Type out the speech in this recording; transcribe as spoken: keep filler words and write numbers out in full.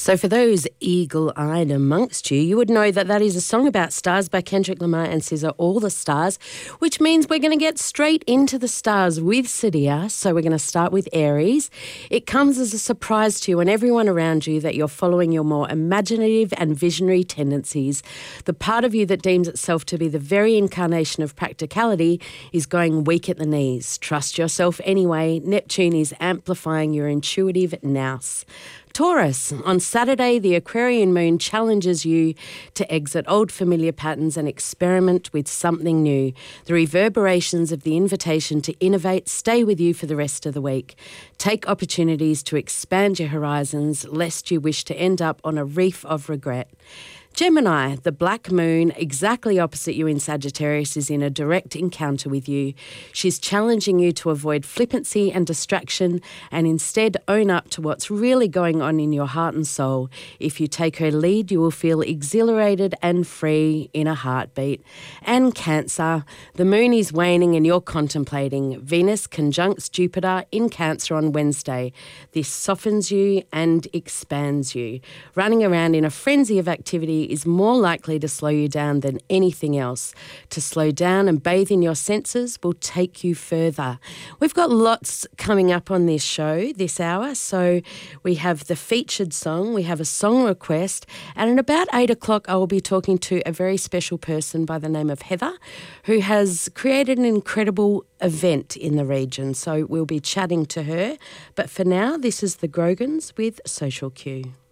So for those eagle-eyed amongst you, you would know that that is a song about stars by Kendrick Lamar and S Z A, All the Stars, which means we're going to get straight into the stars with Sadia. So we're going to start with Aries. It comes as a surprise to you and everyone around you that you're following your more imaginative and visionary tendencies. The part of you that deems itself to be the very incarnation of practicality is going weak at the knees. Trust yourself anyway. Neptune is amplifying your intuitive nous. Taurus, on Saturday, the Aquarian moon challenges you to exit old familiar patterns and experiment with something new. The reverberations of the invitation to innovate stay with you for the rest of the week. Take opportunities to expand your horizons, lest you wish to end up on a reef of regret. Gemini, the black moon, exactly opposite you in Sagittarius, is in a direct encounter with you. She's challenging you to avoid flippancy and distraction and instead own up to what's really going on in your heart and soul. If you take her lead, you will feel exhilarated and free in a heartbeat. And Cancer, the moon is waning and you're contemplating. Venus conjuncts Jupiter in Cancer on Wednesday. This softens you and expands you. Running around in a frenzy of activity is more likely to slow you down than anything else. To slow down and bathe in your senses will take you further. We've got lots coming up on this show this hour. So we have the featured song, we have a song request, and at about eight o'clock I will be talking to a very special person by the name of Heather, who has created an incredible event in the region. So we'll be chatting to her. But for now, this is the Grogans with Social Q.